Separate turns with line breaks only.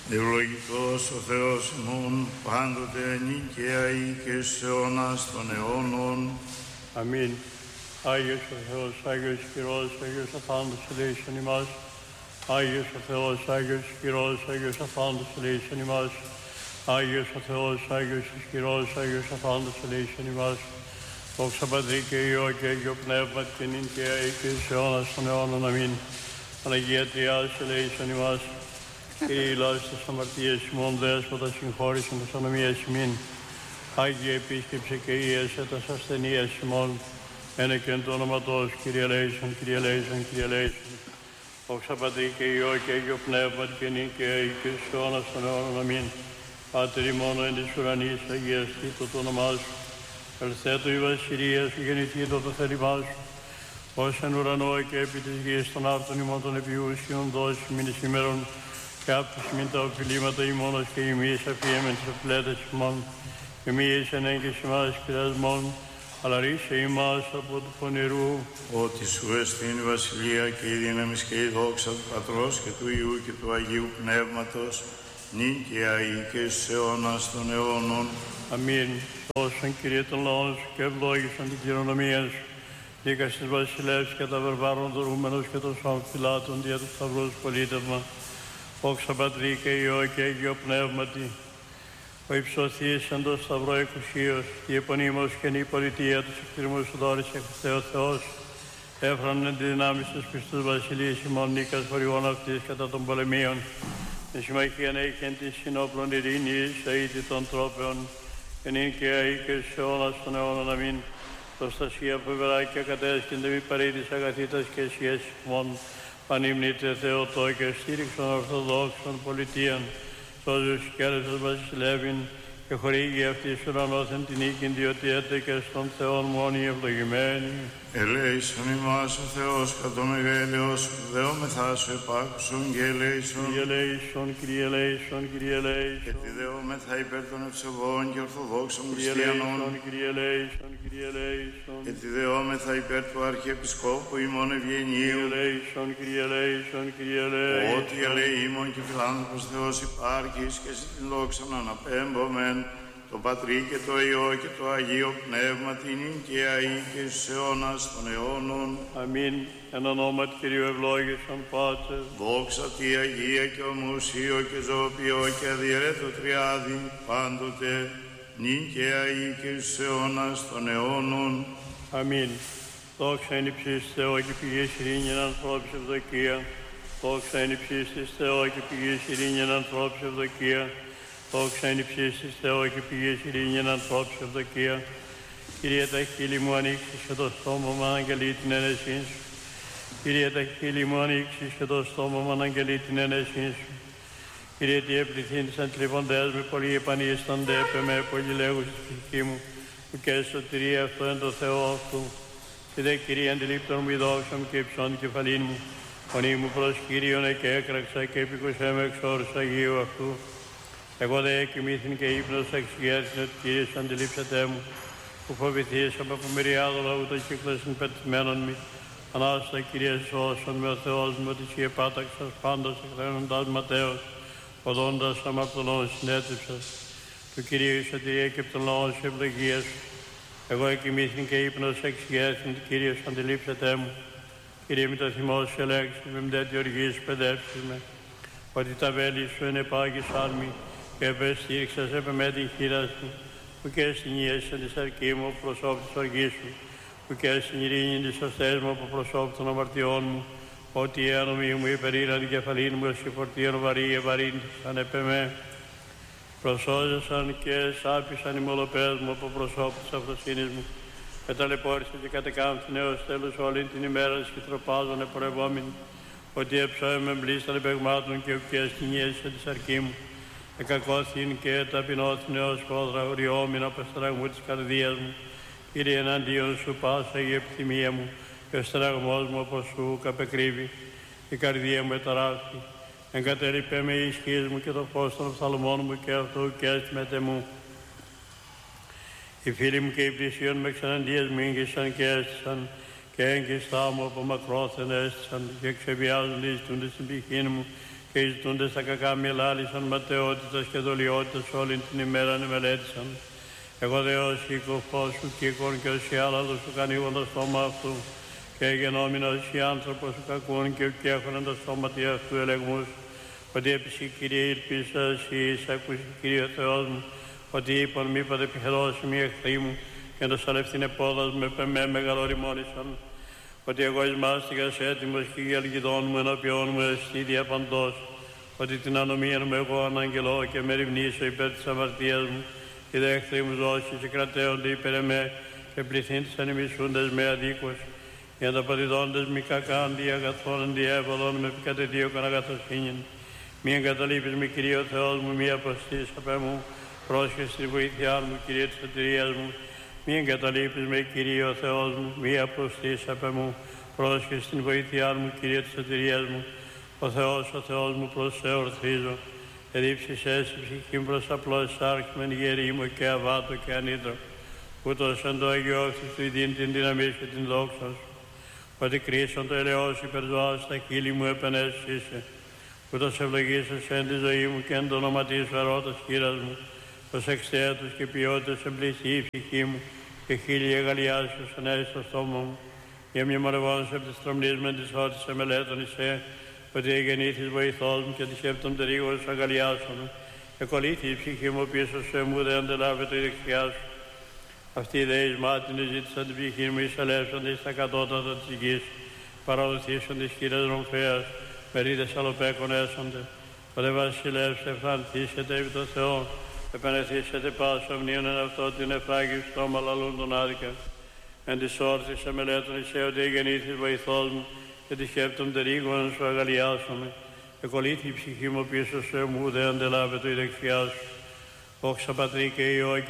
Ευλογητός ο Θεός ημών, πάντοτε νίκαια ή και σε αιώνας των αιώνων.
Αμήν. Άγιος ο Θεός, Άγιος Χειρός, Άγιος Αθάντος ελέησον ημάς. Άγιος ο Θεός, Άγιος Χειρός, Άγιος Αθάντος ελέησον ημάς. Άγιος ο Θεός, Άγιος Ισχυρός, Άγιος Αθάντος ελέησον ημάς. Δόξα Πατρί και Υιό και Άγιο Πνεύμα και νυν και αεί και εις αιώνας των αιώνων. Αμήν. Παναγία Τριάς ελέησον ημάς. Κύριε ηλάς τας αμαρτίες ημών, Δέσποτα συγχώρησον τας ανομίας ημίν. Άγιε επίσκεψε και ίεσε τας ασθενείας ημών. Ένε και εν το όνοματός, Κύριε ελέησον, Κύριε ελέησον, Κύριε ελέησον. Δόξα Πατρί και Υιό και Άγιο Πνεύμα και νυν και αεί και εις αιώνας των αιώνων. Αμήν. Πάτερ ημών εν της ουρανής, αγιαστήτω το όνομά σου. Ελθέτω η βασιλεία σου, γεννηθήτω το θέλημά σου. Ως εν ουρανό και επί της γης των άρτων ημών των επιούσιων δώσει μην εις ημέρων. Και άπτους μην τα οφειλήματα ημώνος και ημείς αφιέμεν τις οφειλέτες ημών. Και μη εις εν έγκυση μας πειρασμών, αλλά ρίσε ημάς από του πονηρού.
Ότι σου εστίν η βασιλεία και η δύναμη και η δόξα του Πατρός και του Υιού και του Αγίου Πνεύματος, νυν και αεί και εις αιώνας των αιώνων.
Αμήν. Δώσον, Κύριε, των λαών σου και ευλόγησον την κληρονομία σου. Δίκας της βασιλεύς και τα βερβάρων δωρούμενος και των σώμων φυλάτων δια του σταυρού πολίτευμα. Δόξα Πατρί και Υιό και Αγίο Πνεύματι. Ο υψωθείς εν το σταυρό εκουσίως, η επωνύμως και η πολιτεία του ευτήρμου σου δόρισε Χριστέ ο Θεός. Έφρανεν τη δυνάμεις της πιστούς βασιλείας ημών νίκας χωριών αυτής κατά των πολεμίων. Η συμμαχίαν έχεν τη συνόπλων ειρήνης, αήτη των τρόπεων, και νυν και αεί και εις αιώνας των αιώνων. Αμήν. Προστασία φοβερά και κατέσχυνται μη παρήτης αγαθήτας και αισιές ημών. Πανύμνητε Θεοτό και στήριξον ορθοδόξων πολιτείαν. Σώζους και έρεσας βασιλεύειν και χορήγει αυτής ουρανόθεν την οίκην, διότι έτεκε στον Θεόν μόνοι ευλογημένοι.
Ελέησον ημάς ο Θεός κατ' το μεγέλαιος σου, δεόμεθά σου επάκουσον και ελέησον.
Κύριε ελέησον, Κύριε ελέησον, Κύριε ελέησον.
Και τη δεόμεθα υπέρ των ευσεβών και ορθοδόξων
Κύριε
χριστιανών.
ελέησον, Κύριε ελέησον, Κύριε ελέησον.
Και τη δεόμεθα υπέρ του Αρχιεπισκόπου ημών Ευγενίου.
Κύριε ελέησον, Κύριε ελέησον, Κύριε ελέησον.
Ότι ελεήμων και φιλάνθρωπος Θεός υπάρχεις και σε την δόξα να αναπέμπομεν, το Πατρί και το Υιό και το Αγίο Πνεύμα την και αεί και εις αιώνας των αιώνων.
Αμήν. Εν ονόματι Κυρίου ευλόγησον Πάτερ.
Δόξα τη Αγία και ομουσίο και ζωοποιό και αδιαιρέτω τριάδι πάντοτε νυν και αεί και εις αιώνας των αιώνων.
Αμήν. Δόξα εν υψής Θεό και πηγής ειρήνην ανθρώπης ευδοκία. Δόξα εν υψής της Θεό και πηγής ειρήνην ανθρώπης ευδοκία. Δόξα εν υψής της Θεό και πηγής ειρήνην ανθρώπης ευδοκία. Κύριε, τα χείλη μου ανοίξεις και το στόμα μου αναγγελεί την ένεσή σου. Κύριε, τα χείλη μου ανοίξεις και το στόμα μου αναγγελεί την ένεσή σου. Κύριε, τι επληθύνεις αντιληφοντές με πολλοί επανίστανται, έπε με πολλοί λέγους στη ψυχή μου, που και σωτηρία αυτό εν το Θεό αυτού. Και δε, Κύριε, αντιλήπτον μου η δόξα μου και υψών κεφαλήν μου. Φωνή μου προς Κύριον και έκραξα και επικουσέ με εξ όρους Αγίου αυτού. Εγώ δε κοιμήθην και ύπνος εξηγέρθην ότι Κύριος αντιλήψατε μου, που φοβηθείς από μυριάδο λαού των κύκλωσιν πετυμένων μη. Ανάστα, Κύριε, σώσον με ο Θεός μου, ότι εσύ επάταξας πάντας εκθένοντας ματέως, οδόντας αμαρτωλών συνέτριψας. Του Κυρίου η σωτηρία και από τον λαό σου ευλογία σου. Εγώ εκοιμήθην και ύπνος εξηγέρθην ότι Κύριος αντιλήψατε μου. Κύριε, μη το θυμό σου ελέγξεις, με μη τέτοιο οργής παιδεύσεις με. Ότι τα βέλη σου είναι πάγης άρμη, και επεστήριξας έπε με την χείρα σου, που και στην ίεση της αρκή μου από προσώπου της οργής σου, που και στην ειρήνη της σωστές μου από προσώπου των αμαρτιών μου, ότι η ένομή μου υπερήρα την κεφαλήν μου, εσύ φορτίων βαρύ ευαρύνθησαν έπε με. Προσώζεσαν και σάπησαν οι μολοπές μου από προσώπου της αυτοσύνης μου, και ταλαιπώρησε και κατεκάμφθη έως τέλος όλη την ημέρα της και τροπάζων επορευόμενη, ότι έψαεμαι μπλήσταν επεγμάτων και ουκές στην ίεση της αρκή μου. Εκακώθην και ταπεινώθην έως πόδρα οριόμην από στραγμού της καρδίας μου. Κύριε, εναντίον σου πάσα η επιθυμία μου και ο στραγμός μου από σου καπεκρύβει. Η καρδία μου εταράχθη. Εγκατέλειπε με η ισχύς μου και το φως των οφθαλμών μου και αυτού και έστιμετε μου. Οι φίλοι μου και οι πλησίον με εξαναντίας μου ήγγισαν και έστησαν και έγκυστά μου από μακρόθεν έστησαν και ξεβιάζουν λίστονται στην πηχήν μου και οι ζητούντες τα κακά μελάλησαν ματαιότητας και δολιότητας όλη την ημέρα μελέτησαν. Εγώ δε ως οικοφός σου κύκον και ως η άλαδος σου κανίγον το στόμα αυτού και γενόμενο ως οι άνθρωπος σου κακούν και ουκέχοναν το στόματι αυτού ελεγμούς, ότι έπεισε Κύριε ήλπισα εσείς, ακούσει Κύριε Θεός μου, ότι είπαν μη πατεπιχερώσει μη εχθροί μου και το σαλευθύνε πόδας με μεγαλοριμόνησαν, ότι εγώ εισμάστηκας έτοιμος και η αλγιδόν μου ενώπιόν μου εστί διαπαντός, ότι την ανομία μου εγώ αναγγελώ και με ρημνήσω υπέρ της αμαρτίας μου, και δε εχθροί μου δώσεις και κρατέονται υπέρ εμέ και πληθύν τις ανημισούντες με αδίκως, οι ανταπατητώντες μη κακά αντί αγαθών αντί έβολων με κατεδίωκον αγαθοσύνην. Μη εγκαταλείπεις με Κυρίω Θεός μου, μη αποστείς απέ μου, πρόσχεσαι στη βοήθειά μου, Κύριε της σωτηρίας μου. Μη εγκαταλείπεις με Κυρίω Θεός μου, μη αποστείς απέ μου, πρόσχεσαι στην βοήθειά μου, Κύριε της σωτηρίας μου. Ο Θεός μου προς σε ορθίζω. Ερήψεις έσυ ψυχή μου προς απλώς σάρξμεν γερήμο και αβάτο και ανήτρο. Ούτως εν το αγιώθης του ειδήν την δύναμη και την δόξα σου. Ότι κρίσον το ελαιός υπερζωάς στα χείλη μου επενέσαι. Ούτως ευλογήσας εν τη ζωή μου και εν το όνομα της αρώτας χείρας μου. Ως εξαίατος και ποιότητας εμπληστεί η ψυχή μου και χείλη εγαλιάσεως ανέβει στο στόμα μου. Για μια μορευόνος επ' της τρομνής μεν της ότης εμελέτων εισέ, ότι εγεννήθης βοηθός μου και της έπτων τερίγος αγαλιάσομαι. Εκολύθη η ψυχή μου πίσω σε μου δε αντελάβεται η δεξιά σου. Αυτοί δε εις μάτιν ζήτησαν την ψυχή μου εισαλεύσονται στα κατώτατα της γης, παραδοθήσαν της χείρας ρομφέας, μερίδες αλλοπέκων έσονται. Ο δε βασιλεύς ευχανθήσετε επί το Θεό, επενεθήσετε πάσα μνήων εν αυτό την εφράγη στόμα λαλούν τον άδικα. Εν της όρθης εμελέτων εισέ ότι εγεννήθης βοηθός μου και της σκέπτων τερίγων σου αγαλιάσομαι. Εκολύθη η ψυχή μου πίσω σε μου δε αντελάβεται η δεξιά σου. Δόξα Πατρί και Υιό και